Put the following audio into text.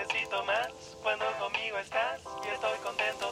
necesito más cuando conmigo estás y estoy contento.